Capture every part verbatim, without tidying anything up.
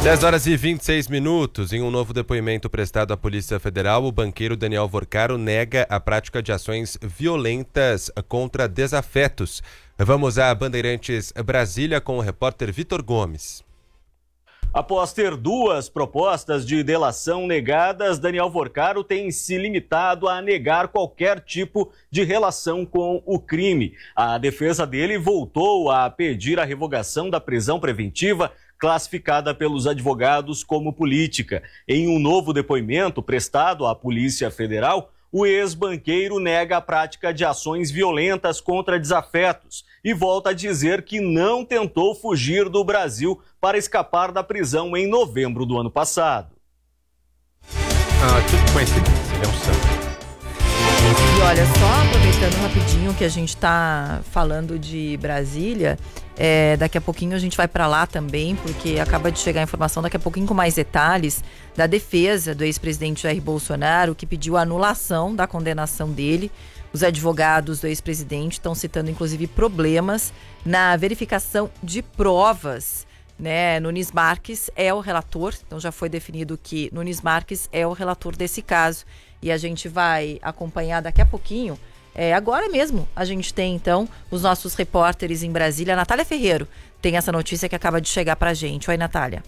dez horas e vinte e seis minutos. Em um novo depoimento prestado à Polícia Federal, o banqueiro Daniel Vorcaro nega a prática de ações violentas contra desafetos. Vamos a Bandeirantes Brasília com o repórter Vitor Gomes. Após ter duas propostas de delação negadas, Daniel Vorcaro tem se limitado a negar qualquer tipo de relação com o crime. A defesa dele voltou a pedir a revogação da prisão preventiva, classificada pelos advogados como política. Em um novo depoimento prestado à Polícia Federal, o ex-banqueiro nega a prática de ações violentas contra desafetos e volta a dizer que não tentou fugir do Brasil para escapar da prisão em novembro do ano passado. Ah, tudo coincidência, ele é um santo. E olha, só aproveitando rapidinho que a gente está falando de Brasília, é, daqui a pouquinho a gente vai para lá também, porque acaba de chegar a informação daqui a pouquinho com mais detalhes da defesa do ex-presidente Jair Bolsonaro, que pediu a anulação da condenação dele. Os advogados do ex-presidente estão citando inclusive problemas na verificação de provas, né? Nunes Marques é o relator, então já foi definido que Nunes Marques é o relator desse caso. E a gente vai acompanhar daqui a pouquinho. É, agora mesmo a gente tem, então, os nossos repórteres em Brasília. A Natália Ferreiro tem essa notícia que acaba de chegar pra gente. Oi, Natália.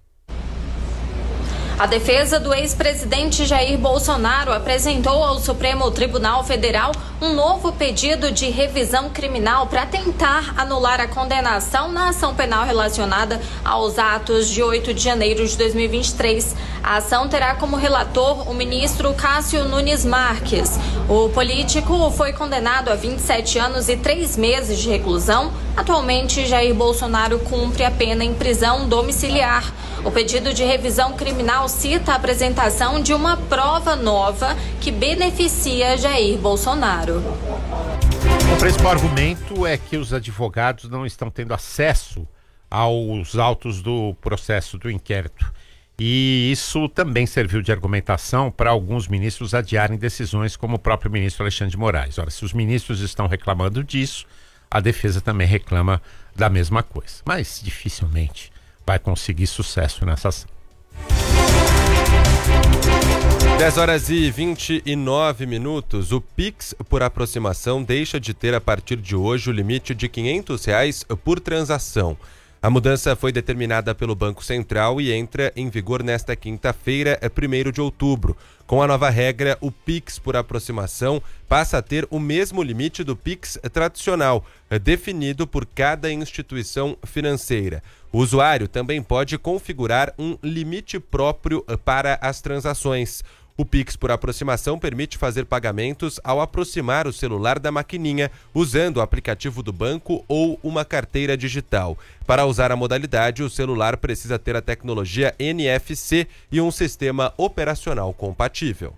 A defesa do ex-presidente Jair Bolsonaro apresentou ao Supremo Tribunal Federal um novo pedido de revisão criminal para tentar anular a condenação na ação penal relacionada aos atos de oito de janeiro de dois mil e vinte e três. A ação terá como relator o ministro Cássio Nunes Marques. O político foi condenado a vinte e sete anos e três meses de reclusão. Atualmente, Jair Bolsonaro cumpre a pena em prisão domiciliar. O pedido de revisão criminal cita a apresentação de uma prova nova que beneficia Jair Bolsonaro. O principal argumento é que os advogados não estão tendo acesso aos autos do processo do inquérito. E isso também serviu de argumentação para alguns ministros adiarem decisões, como o próprio ministro Alexandre de Moraes. Ora, se os ministros estão reclamando disso, a defesa também reclama da mesma coisa. Mas dificilmente vai conseguir sucesso nessa ação. dez horas e vinte e nove minutos. O Pix por aproximação deixa de ter a partir de hoje o limite de quinhentos reais por transação. A mudança foi determinada pelo Banco Central e entra em vigor nesta quinta-feira, primeiro de outubro. Com a nova regra, o Pix por aproximação passa a ter o mesmo limite do Pix tradicional, definido por cada instituição financeira. O usuário também pode configurar um limite próprio para as transações. O Pix por aproximação permite fazer pagamentos ao aproximar o celular da maquininha, usando o aplicativo do banco ou uma carteira digital. Para usar a modalidade, o celular precisa ter a tecnologia N F C e um sistema operacional compatível.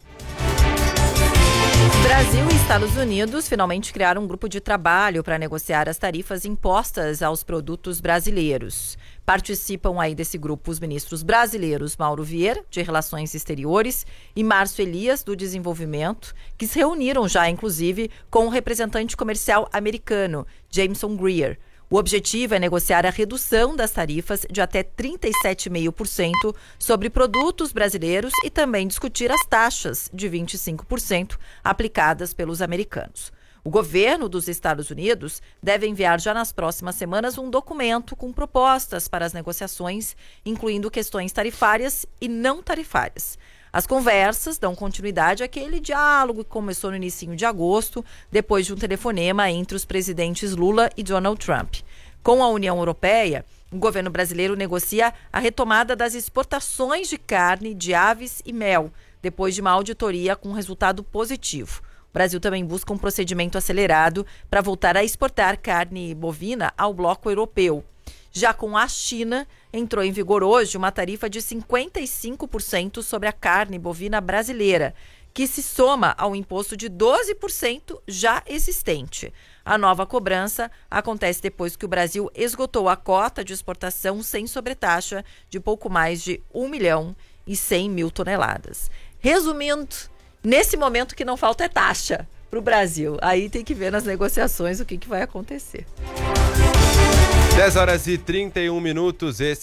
Brasil e Estados Unidos finalmente criaram um grupo de trabalho para negociar as tarifas impostas aos produtos brasileiros. Participam aí desse grupo os ministros brasileiros Mauro Vieira, de Relações Exteriores, e Márcio Elias, do Desenvolvimento, que se reuniram já, inclusive, com o representante comercial americano, Jameson Greer. O objetivo é negociar a redução das tarifas de até trinta e sete vírgula cinco por cento sobre produtos brasileiros e também discutir as taxas de vinte e cinco por cento aplicadas pelos americanos. O governo dos Estados Unidos deve enviar já nas próximas semanas um documento com propostas para as negociações, incluindo questões tarifárias e não tarifárias. As conversas dão continuidade àquele diálogo que começou no início de agosto, depois de um telefonema entre os presidentes Lula e Donald Trump. Com a União Europeia, o governo brasileiro negocia a retomada das exportações de carne, de aves e mel, depois de uma auditoria com resultado positivo. O Brasil também busca um procedimento acelerado para voltar a exportar carne bovina ao bloco europeu. Já com a China, entrou em vigor hoje uma tarifa de cinquenta e cinco por cento sobre a carne bovina brasileira, que se soma ao imposto de doze por cento já existente. A nova cobrança acontece depois que o Brasil esgotou a cota de exportação sem sobretaxa de pouco mais de um milhão e cem mil toneladas. Resumindo, nesse momento que não falta é taxa para o Brasil. Aí tem que ver nas negociações o que, que vai acontecer. dez horas e trinta e um minutos. Esse